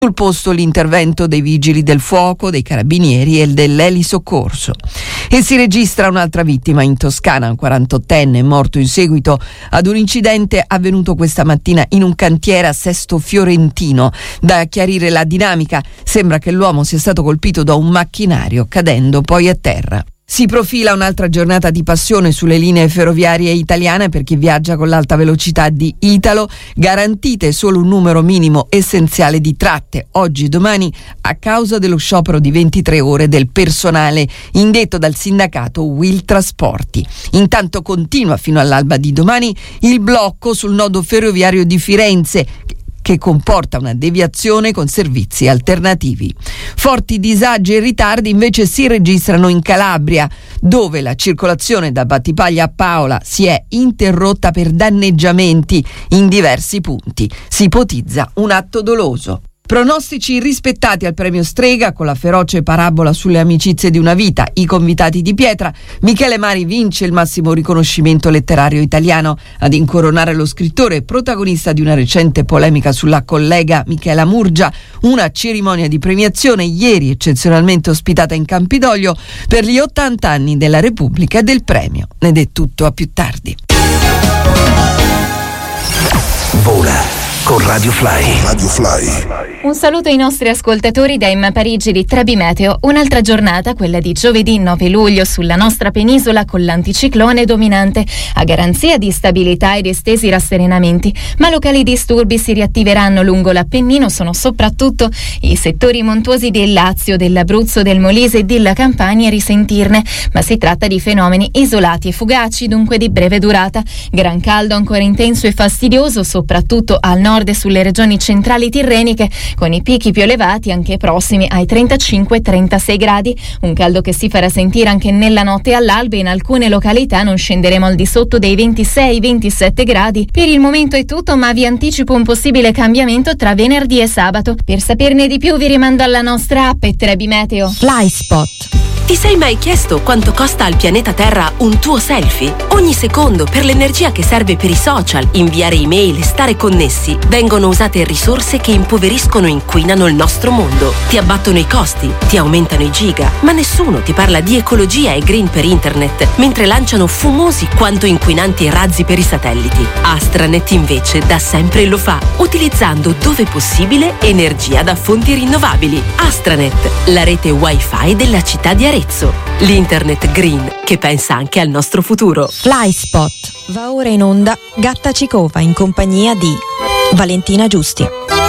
Sul posto l'intervento dei vigili del fuoco, dei carabinieri e dell'elisoccorso. E si registra un'altra vittima in Toscana, un 48enne morto in seguito ad un incidente avvenuto questa mattina in un cantiere a Sesto Fiorentino. Da chiarire la dinamica, sembra che l'uomo sia stato colpito da un macchinario, cadendo poi a terra. Si profila un'altra giornata di passione sulle linee ferroviarie italiane per chi viaggia con l'alta velocità di Italo, garantite solo un numero minimo essenziale di tratte oggi e domani a causa dello sciopero di 23 ore del personale indetto dal sindacato Will Trasporti. Intanto continua fino all'alba di domani il blocco sul nodo ferroviario di Firenze, che comporta una deviazione con servizi alternativi. Forti disagi e ritardi invece si registrano in Calabria, dove la circolazione da Battipaglia a Paola si è interrotta per danneggiamenti in diversi punti. Si ipotizza un atto doloso. Pronostici rispettati al premio Strega con la feroce parabola sulle amicizie di una vita, I convitati di pietra. Michele Mari vince il massimo riconoscimento letterario italiano. Ad incoronare lo scrittore, protagonista di una recente polemica sulla collega Michela Murgia, una cerimonia di premiazione ieri eccezionalmente ospitata in Campidoglio per gli 80 anni della Repubblica e del premio. Ed è tutto, a più tardi. Vola con Radio Fly. Un saluto ai nostri ascoltatori da Emma Parigi di Trebimeteo. Un'altra giornata, quella di giovedì 9 luglio, sulla nostra penisola con l'anticiclone dominante, a garanzia di stabilità ed estesi rasserenamenti, ma locali disturbi si riattiveranno lungo l'Appennino. Sono soprattutto i settori montuosi del Lazio, dell'Abruzzo, del Molise e della Campania a risentirne, ma si tratta di fenomeni isolati e fugaci, dunque di breve durata. Gran caldo ancora intenso e fastidioso, soprattutto al nord e sulle regioni centrali tirreniche, con i picchi più elevati anche prossimi ai 35-36 gradi. Un caldo che si farà sentire anche nella notte all'alba. In alcune località non scenderemo al di sotto dei 26-27 gradi. Per il momento è tutto, ma vi anticipo un possibile cambiamento tra venerdì e sabato. Per saperne di più vi rimando alla nostra app Trebimeteo. Flyspot. Ti sei mai chiesto quanto costa al pianeta Terra un tuo selfie? Ogni secondo, per l'energia che serve per i social, inviare email e stare connessi, vengono usate risorse che impoveriscono e inquinano il nostro mondo. Ti abbattono i costi, ti aumentano i giga, ma nessuno ti parla di ecologia e green per internet, mentre lanciano fumosi quanto inquinanti razzi per i satelliti. Astranet invece da sempre lo fa, utilizzando dove possibile energia da fonti rinnovabili. Astranet, la rete wifi della città di Arezzo. L'internet green che pensa anche al nostro futuro. Flyspot. Va ora in onda Gatta Cicova in compagnia di Valentina Giusti.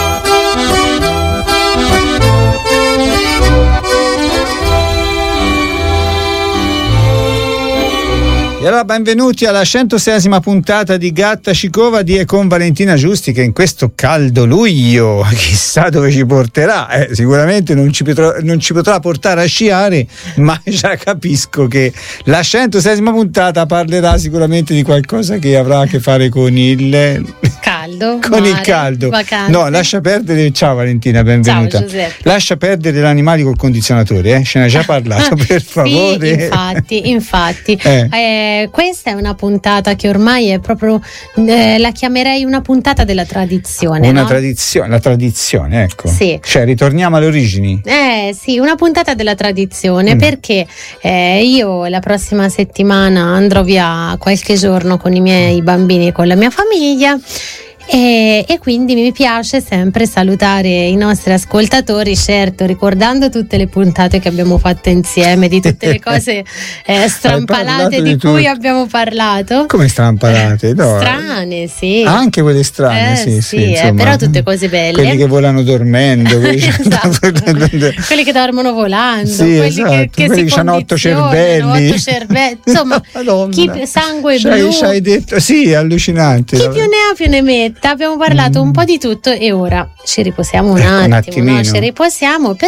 E allora benvenuti alla 106esima puntata di Gatta Cicova di e con Valentina Giusti, che in questo caldo luglio chissà dove ci porterà. Sicuramente non ci potrà portare a sciare, ma già capisco che la 106esima puntata parlerà sicuramente di qualcosa che avrà a che fare con il caldo, con mare, il caldo. Vacanze. No, lascia perdere. Ciao Valentina, benvenuta. Ciao Giuseppe. Lascia perdere gli animali col condizionatore, ce ne hai già parlato, per favore. Sì, infatti. Questa è una puntata che ormai è proprio, la chiamerei una puntata della tradizione. Una no? tradizione, la tradizione, ecco. Sì. Cioè, ritorniamo alle origini. Sì, una puntata della tradizione, perché io la prossima settimana andrò via qualche giorno con i miei bambini e con la mia famiglia. E quindi mi piace sempre salutare i nostri ascoltatori, certo ricordando tutte le puntate che abbiamo fatto insieme, di tutte le cose strampalate di cui abbiamo parlato. Come strampalate? No. Strane, sì. Anche quelle strane, sì, insomma, però tutte cose belle. Quelli che volano dormendo, esatto. Quelli che dormono volando, sì, quelli esatto. che quelli si che hanno 8 cervelli. Insomma, chi sangue blu. C'hai detto, sì, allucinante. Chi più ne ha più ne mette. Abbiamo parlato un po' di tutto e ora ci riposiamo un attimo, no? Ci riposiamo, però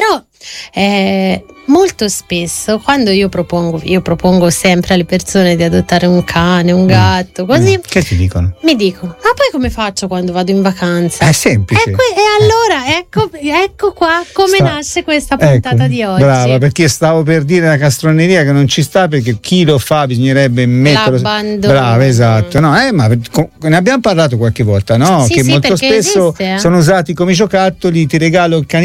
molto spesso quando io propongo sempre alle persone di adottare un cane, un gatto, così, che ti dicono? Mi dicono: ma poi come faccio quando vado in vacanza? È semplice. E allora ecco qua come nasce questa puntata di oggi. Brava, perché stavo per dire una castroneria che non ci sta, perché chi lo fa bisognerebbe metterlo. L'abbandono. Brava, esatto. No, ma ne abbiamo parlato qualche volta, no? Sì, che sì, molto spesso esiste, sono usati come giocattoli. Ti regalo il cane